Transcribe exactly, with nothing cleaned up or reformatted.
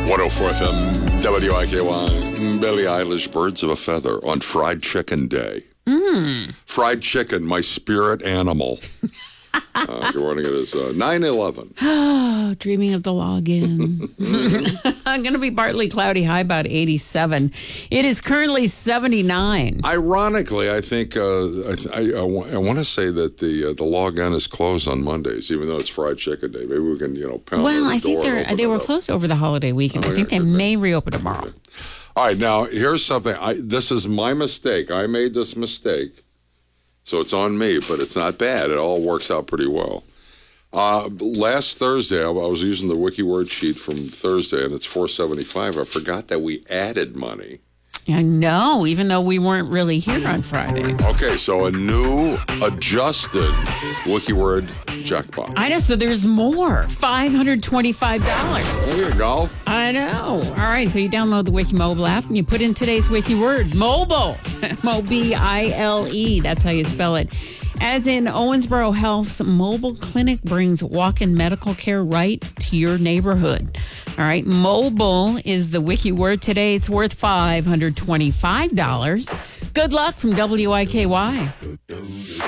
one oh four F M, W I K Y, Billie Eilish, Birds of a Feather on Fried Chicken Day. Mm. Fried chicken, my spirit animal. Uh, good morning, it is uh, nine eleven. Oh, dreaming of the login. I'm going to be partly cloudy, high about eighty-seven. It is currently seventy-nine. Ironically, I think uh, I, I, I, w- I want to say that the uh, the log-in is closed on Mondays, even though it's Fried Chicken Day. Maybe we can, you know, pound Well, on the I think door and they're open they it were up. closed over the holiday weekend. Oh, I think yeah, they good may reopen tomorrow. Okay. All right, now here's something. I this is my mistake. I made this mistake, so it's on me. But it's not bad. It all works out pretty well. Uh, last Thursday, I was using the WikiWord sheet from Thursday, and it's four seventy-five. I forgot that we added money. I know, even though we weren't really here on Friday. Okay, so a new adjusted WikiWord jackpot. I know, so there's more. five hundred twenty-five dollars. There you go. I know. All right, so you download the Wiki Mobile app and you put in today's Wiki word, mobile. M O B I L E. That's how you spell it. As in, Owensboro Health's mobile clinic brings walk-in medical care right to your neighborhood. All right, mobile is the Wiki word today. It's worth five hundred twenty-five dollars. Good luck from W I K Y.